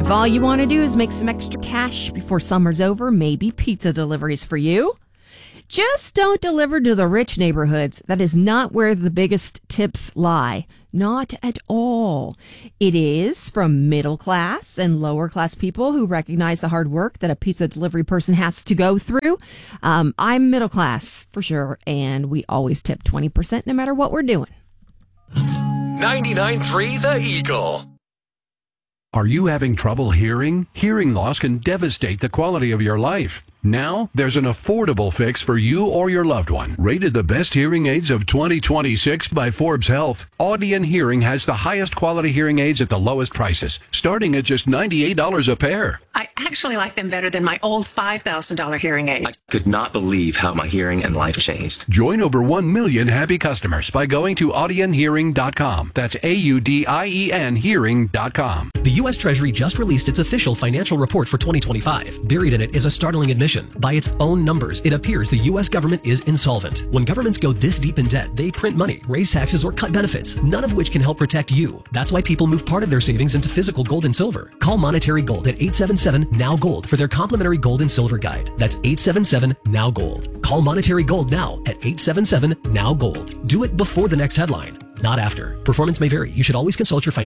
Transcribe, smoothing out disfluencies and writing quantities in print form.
If all you want to do is make some extra cash before summer's over, maybe pizza deliveries for you. Just don't deliver to the rich neighborhoods. That is not where the biggest tips lie. Not at all. It is from middle class and lower class people who recognize the hard work that a pizza delivery person has to go through. I'm middle class for sure, and we always tip 20% no matter what we're doing. 99.3 The Eagle. Are you having trouble hearing? Hearing loss can devastate the quality of your life. Now, there's an affordable fix for you or your loved one. Rated the best hearing aids of 2026 by Forbes Health, Audien Hearing has the highest quality hearing aids at the lowest prices, starting at just $98 a pair. I actually like them better than my old $5,000 hearing aid. I could not believe how my hearing and life changed. Join over 1 million happy customers by going to audienhearing.com. That's AUDIEN hearing.com. The U.S. Treasury just released its official financial report for 2025. Buried in it is a startling admission. By its own numbers, it appears the U.S. government is insolvent. When governments go this deep in debt, they print money, raise taxes, or cut benefits, none of which can help protect you. That's why people move part of their savings into physical gold and silver. Call Monetary Gold at 877-NOW-GOLD for their complimentary gold and silver guide. That's 877-NOW-GOLD. Call Monetary Gold now at 877-NOW-GOLD. Do it before the next headline, not after. Performance may vary. You should always consult your financial